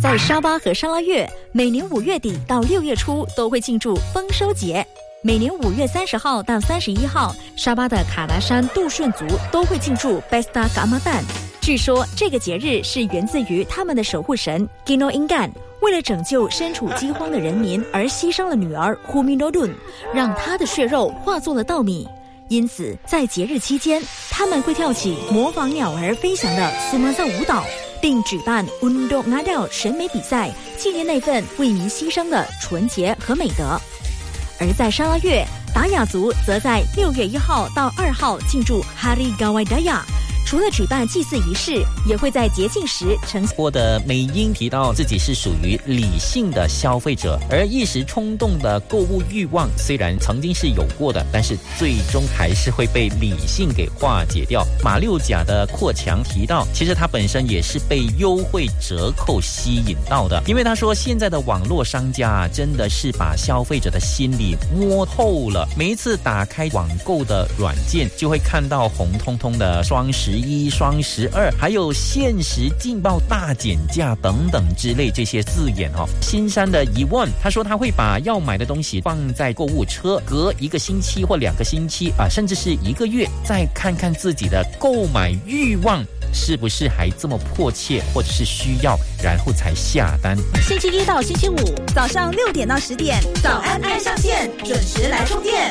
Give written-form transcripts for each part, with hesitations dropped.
在沙巴和沙拉越，每年5月底到6月初都会庆祝丰收节。每年5月30号到31号，沙巴的卡达山杜顺族都会庆祝 Pesta Ramadan。据说这个节日是源自于他们的守护神 Gino Ingan， 为了拯救身处饥荒的人民而牺牲了女儿 Huminodun， 让她的血肉化作了稻米。因此，在节日期间，他们会跳起模仿鸟儿飞翔的苏马萨舞蹈，并举办 Undok Ngadal 审美比赛，纪念那份为民牺牲的纯洁和美德。而在沙拉越，达雅族则在6月1号到2号庆祝 Hari Gawai Daya。除了举办祭祀仪式，也会在节庆时呈现。 过的美英提到自己是属于理性的消费者，而一时冲动的购物欲望虽然曾经是有过的，但是最终还是会被理性给化解掉。马六甲的阔强提到，其实他本身也是被优惠折扣吸引到的，因为他说现在的网络商家真的是把消费者的心理摸透了。每一次打开网购的软件，就会看到红彤彤的双11、双12，还有限时劲爆大减价等等之类这些字眼哦。新山的疑问，他说他会把要买的东西放在购物车，隔1个星期或2个星期甚至是1个月，再看看自己的购买欲望是不是还这么迫切，或者是需要，然后才下单。 星期一到星期五早上6点到10点，早安爱上线，准时来充电。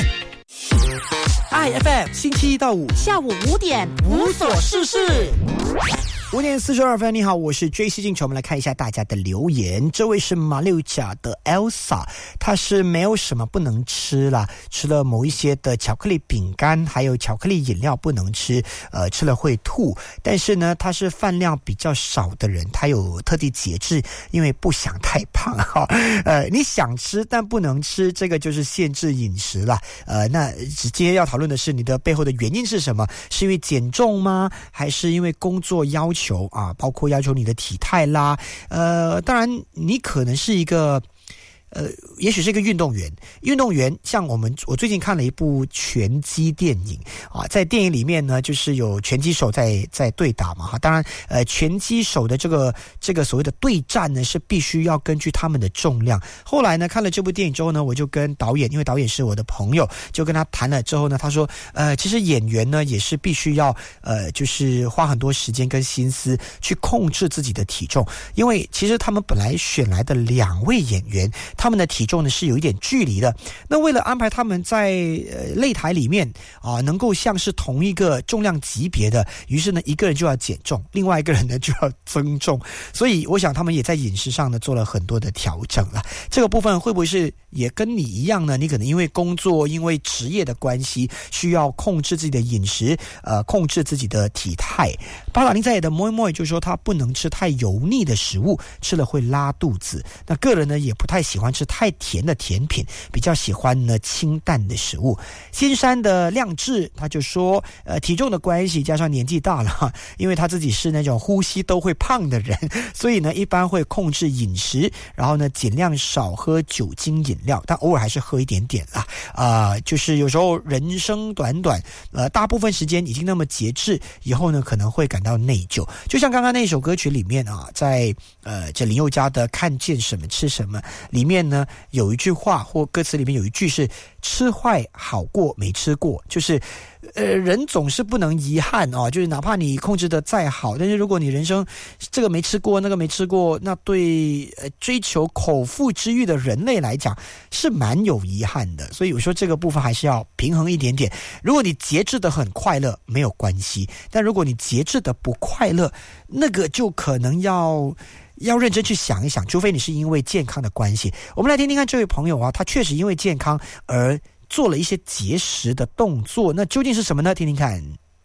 IFM 星期一到5 下午5点， 无所事事。5点42分，你好，我是 JC 进球。我们来看一下大家的留言。这位是马六甲的 Elsa， 她是没有什么不能吃啦，吃了某一些的巧克力饼干还有巧克力饮料不能吃，吃了会吐。但是呢，她是饭量比较少的人，她有特地节制，因为不想太胖哈。你想吃但不能吃，这个就是限制饮食啦。那直接要讨论的是你的背后的原因是什么？是因为减重吗？还是因为工作要求包括要求你的体态啦，当然你可能是一个也许是一个运动员，像我最近看了一部拳击电影在电影里面呢，就是有拳击手在对打嘛当然拳击手的这个所谓的对战呢，是必须要根据他们的重量。后来呢，看了这部电影之后呢，我就跟导演，因为导演是我的朋友，就跟他谈了之后呢，他说其实演员呢也是必须要就是花很多时间跟心思去控制自己的体重，因为其实他们本来选来的2位演员，他们的体重呢是有一点距离的。那为了安排他们在擂台里面能够像是同一个重量级别的，于是呢一个人就要减重，另外一个人呢就要增重。所以我想他们也在饮食上呢做了很多的调整了。这个部分会不会是也跟你一样呢？你可能因为工作因为职业的关系，需要控制自己的饮食，控制自己的体态。巴达林在野的莫莫就说他不能吃太油腻的食物，吃了会拉肚子。那个人呢也不太喜欢吃太甜的甜品，比较喜欢呢清淡的食物。新山的亮智他就说体重的关系加上年纪大了，因为他自己是那种呼吸都会胖的人，所以呢一般会控制饮食，然后呢尽量少喝酒精饮料，但偶尔还是喝一点点啦。就是有时候人生短短，大部分时间已经那么节制，以后呢可能会感到内疚。就像刚刚那首歌曲里面在这林宥嘉的看见什么吃什么里面呢，有一句话或歌词里面有一句是吃坏好过没吃过，就是人总是不能遗憾就是哪怕你控制的再好，但是如果你人生这个没吃过那个没吃过，那对追求口腹之欲的人类来讲是蛮有遗憾的。所以我说这个部分还是要平衡一点点。如果你节制的很快乐没有关系，但如果你节制的不快乐，那个就可能要认真去想一想，除非你是因为健康的关系。我们来听听看这位朋友他确实因为健康而做了一些节食的动作，那究竟是什么呢？听听看。